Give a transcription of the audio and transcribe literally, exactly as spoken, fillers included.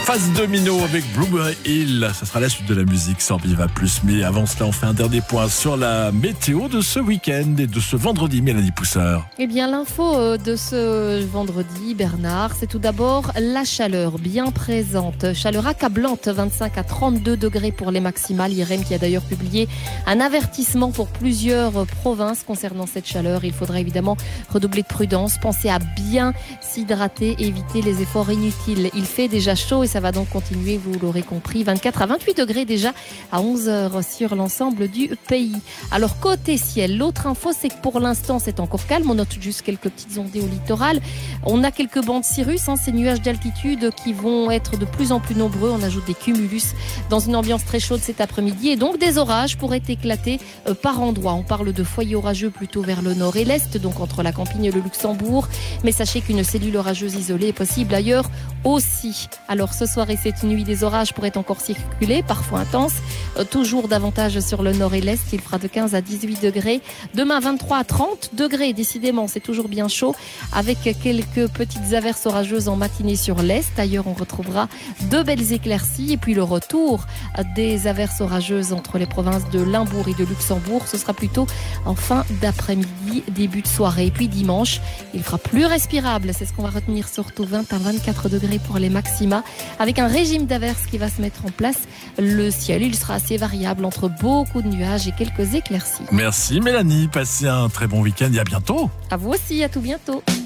Phase domino avec Blueberry Hill. Ça sera la suite de la musique sur Viva Plus. Mais avant cela, on fait un dernier point sur la météo de ce week-end et de ce vendredi, Mélanie Pousseur. Eh bien, l'info de ce vendredi, Bernard, c'est tout d'abord la chaleur bien présente. Chaleur accablante, vingt-cinq à trente-deux degrés pour les maximales. I R E M qui a d'ailleurs publié un avertissement pour plusieurs provinces concernant cette chaleur. Il faudra évidemment redoubler de prudence. Pensez à bien s'hydrater, éviter les efforts inutiles. Il fait déjà chaud et ça va donc continuer, vous l'aurez compris. vingt-quatre à vingt-huit degrés déjà à onze heures sur l'ensemble du pays. Alors côté ciel, l'autre info c'est que pour l'instant c'est encore calme. On note juste quelques petites ondées au littoral. On a quelques bancs de cirrus, hein, ces nuages d'altitude qui vont être de plus en plus nombreux. On ajoute des cumulus dans une ambiance très chaude cet après-midi et donc des orages pourraient éclater euh, par endroits. On parle de foyers orageux plutôt vers le nord et l'est, donc entre la Campine et le Luxembourg. Mais sachez qu'une cellule orageuse isolée est possible ailleurs aussi. Alors ce soir et cette nuit, des orages pourraient encore circuler, parfois intenses, euh, toujours davantage sur le nord et l'est. Il fera de quinze à dix-huit degrés. Demain, vingt-trois à trente degrés. Décidément, c'est toujours bien chaud, avec quelques petites averses orageuses en matinée sur l'est. Ailleurs, on retrouvera de belles éclaircies. Et puis le retour des averses orageuses entre les provinces de Limbourg et de Luxembourg. Ce sera plutôt en fin d'après-midi, début de soirée. Et puis dimanche, il fera plus respirable. C'est ce qu'on va retenir, surtout vingt à vingt-quatre degrés pour les maxima, avec un régime d'averses qui va se mettre en place. Le ciel, il sera assez variable entre beaucoup de nuages et quelques éclaircies. Merci Mélanie, passez un très bon week-end et à bientôt. À vous aussi, à tout bientôt.